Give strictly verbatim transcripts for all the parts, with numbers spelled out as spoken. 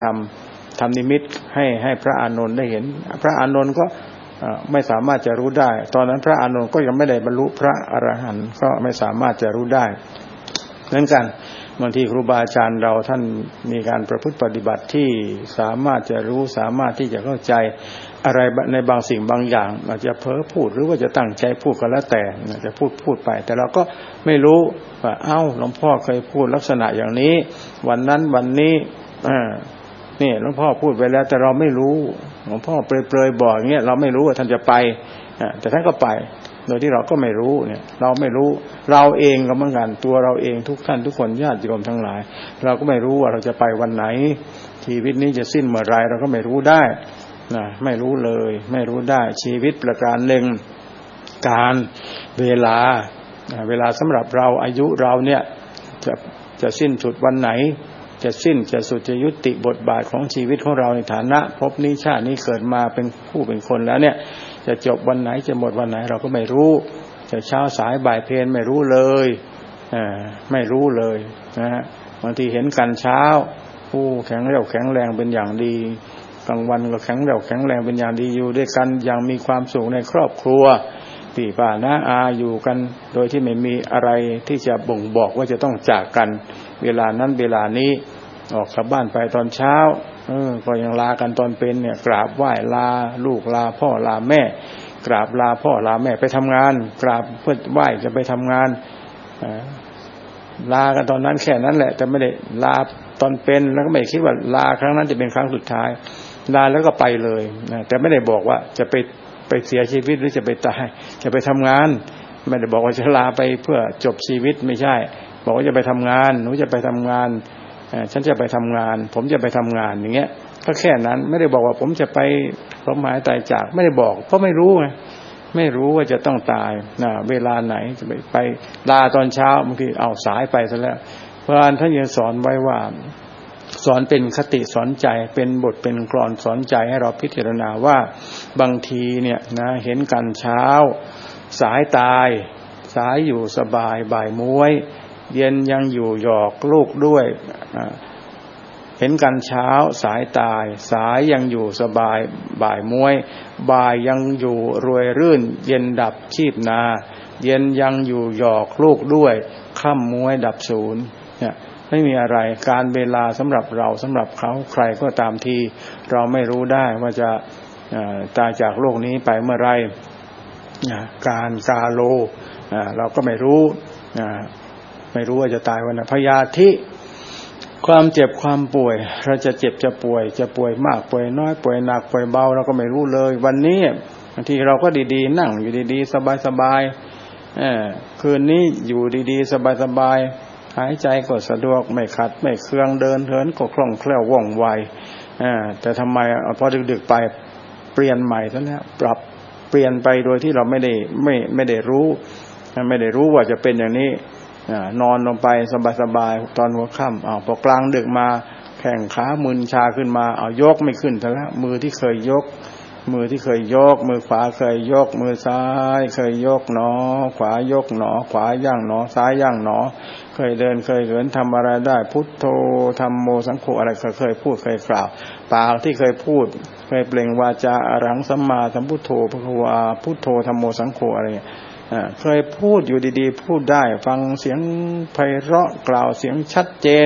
ทำทำนิมิตให้ให้พระอานนท์ได้เห็นพระอานนท์ก็ไม่สามารถจะรู้ได้ตอนนั้นพระอานนท์ก็ยังไม่ได้บรรลุพระอรหันต์ก็ไม่สามารถจะรู้ได้เหมือนกันบางทีครูบาอาจารย์เราท่านมีการประพฤติปฏิบัติที่สามารถจะรู้สามารถที่จะเข้าใจอะไรในบางสิ่งบางอย่างอาจจะเพ้อพูดหรือว่าจะตั้งใจพูดก็แล้วแต่จะพูดพูดไปแต่เราก็ไม่รู้ว่าเอ้าหลวงพ่อเคยพูดลักษณะอย่างนี้วันนั้นวันนี้อ่านี่หลวงพ่อพูดไปแล้วแต่เราไม่รู้หลวงพ่อเปรยๆบอกอย่างเงี้ยเราไม่รู้ว่าท่านจะไปแต่ท่านก็ไปโดยที่เราก็ไม่รู้เนี่ยเราไม่รู้เราเองก็เหมือนกันตัวเราเองทุกท่านทุกคนญาติโยมทั้งหลายเราก็ไม่รู้ว่าเราจะไปวันไหนชีวิตนี้จะสิ้นเมื่อไรเราก็ไม่รู้ได้นะไม่รู้เลยไม่รู้ได้ชีวิตประการหนึ่งการเวลาเวลาสำหรับเราอายุเราเนี่ยจะจะสิ้นสุดวันไหนจะสิ้นจะสุดจะยุติบทบาทของชีวิตของเราในฐานะภพนี้ชาตินี้เกิดมาเป็นผู้เป็นคนแล้วเนี่ยจะจบวันไหนจะหมดวันไหนเราก็ไม่รู้จะเช้าสายบ่ายเพลนไม่รู้เลยอ่าไม่รู้เลยนะฮะบางทีเห็นกันเช้าผู้แข็งแรงแข็งแรงเป็นอย่างดีกลางวันก็แข็งแรงแข็งแรงเป็นอย่างดีอยู่ด้วยกันอย่างมีความสุขในครอบครัวพี่ป้าน้าอาอยู่กันโดยที่ไม่มีอะไรที่จะบ่งบอกว่าจะต้องจากกันเวลานั้นเวลานี้ออกกลับบ้านไปตอนเช้าเออก็ยังลากันตอนเป็นเนี่ยกราบไหว้ลาลูกลาพ่อลาแม่กราบลาพ่อลาแม่ไปทำงานกราบเพื่อไหว้จะไปทำงานลากันตอนนั้นแค่นั้นแหละแต่ไม่ได้ลาตอนเป็นแล้วก็ไม่คิดว่าลาครั้งนั้นจะเป็นครั้งสุดท้ายลาแล้วก็ไปเลยนะแต่ไม่ได้บอกว่าจะไปไปเสียชีวิตหรือจะไปตายจะไปทำงานไม่ได้บอกว่าจะลาไปเพื่อจบชีวิตไม่ใช่บอกว่าจะไปทำงานหนูจะไปทำงานฉันจะไปทำงานผมจะไปทำงานอย่างเงี้ยก็แค่นั้นไม่ได้บอกว่าผมจะไปพร้อมหมายตายจากไม่ได้บอกเพราะไม่รู้ไงไม่รู้ว่าจะต้องตายนะเวลาไหนจะไปไปลาตอนเช้าบางทีเอาสายไปซะแล้วเพราะฉะนั้นท่านยังสอนไว้ว่าสอนเป็นคติสอนใจเป็นบทเป็นกลอนสอนใจให้เราพิจารณาว่าบางทีเนี่ยนะเห็นกันเช้าสายตายสายอยู่สบายบ่ายม้วยเย็นยังอยู่หยอกลูกด้วยเห็นกันเช้าสายตายสายยังอยู่สบายบ่ายม้วยบ่ายยังอยู่รวยรื่นเย็นดับชีพนาเย็นยังอยู่หยอกลูกด้วยค่ำม้วยดับศูนย์เนี่ยไม่มีอะไรการเวลาสำหรับเราสำหรับเขาใครก็ตามทีเราไม่รู้ได้ว่าจะตายจากโลกนี้ไปเมื่อไรการกาโลเราก็ไม่รู้ไม่รู้ว่าจะตายวันไหนพยาธิความเจ็บความป่วยเราจะเจ็บจะป่วยจะป่วยมากป่วยน้อยป่วยหนักป่วยเบาเราก็ไม่รู้เลยวันนี้บางทีเราก็ดีๆนั่งอยู่ดีๆสบายๆเออคืนนี้อยู่ดีๆสบายๆหายใจก็สะดวกไม่ขัดไม่เคืองเดินเหินก็คล่องแคล่วว่องไวอ่าแต่ทำไมพอดึกๆไปเปลี่ยนใหม่ซะแล้วปรับเปลี่ยนไปโดยที่เราไม่ได้ไม่ไม่ได้รู้ไม่ได้รู้ว่าจะเป็นอย่างนี้นอนลงไปสบายๆตอนหัวค่ำอ้าวพอกลางดึกมาแข้งขามึนชาขึ้นมาเอายกไม่ขึ้นซะแล้วมือที่เคยยกมือที่เคยยกมือขวาเคยยกมือซ้ายเคยยกหนอขวายกหนอขวาย่างหนอซ้ายย่างหนอเคยเดินเคยเหินทำอะไรได้พุทโธธัมโมสังโฆอะไรเคยเคยพูดเคยกล่าวปากที่เคยพูดเคยเปล่งวาจาอรหังสัมมาสัมพุทโธภควาพุทโธธัมโมสังโฆอะไรเคยพูดอยู่ดีๆพูดได้ฟังเสียงไพเราะกล่าวเสียงชัดเจน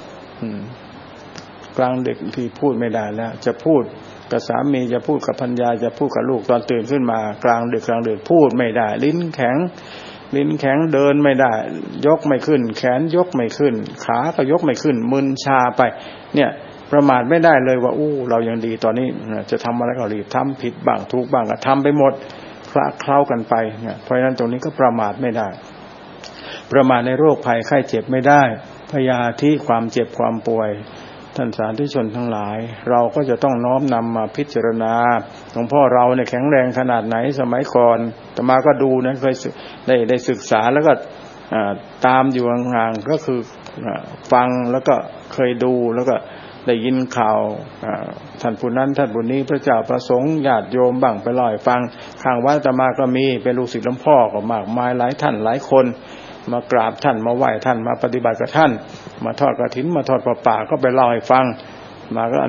กลางดึกที่พูดไม่ได้แล้วจะพูดกับสามีจะพูดกับภรรยาจะพูดกับลูกตอนตื่นขึ้นมากลางดึกกลางดึกพูดไม่ได้ลิ้นแข็งลิ้นแข็งเดินไม่ได้ยกไม่ขึ้นแขนยกไม่ขึ้นขาก็ยกไม่ขึ้นมึนชาไปเนี่ยประมาทไม่ได้เลยว่าอู้เรายังดีตอนนี้จะทำอะไรก็รีบทำผิดบ้างถูกบ้างก็ทำไปหมดคละเคล้ากันไปเนี่ยเพราะฉะนั้นตรงนี้ก็ประมาทไม่ได้ประมาทในโรคภัยไข้เจ็บไม่ได้พยาธิความเจ็บความป่วยท่านสาธุชนทั้งหลายเราก็จะต้องน้อมนำมาพิจารณาหลวงพ่อเราเนี่ยแข็งแรงขนาดไหนสมัยก่อนอาตมาก็ดูนะเคยได้ได้ศึกษาแล้วก็ตามอยู่ห่างๆก็คือฟังแล้วก็เคยดูแล้วก็ได้ยินข่าวท่านผู้นั้นท่านผู้นี้พระเจ้าประสงค์ญาติโยมบ้างไปเล่าให้ฟังข้างวัดอาตมาก็มีเป็นลูกศิษย์หลวงพ่อก็มากมายหลายท่านหลายคนมากราบท่านมาไหว้ท่านมาปฏิบัติกับท่านมาทอดกฐินมาทอดผ้าป่าก็ไปเล่าให้ฟังมาก็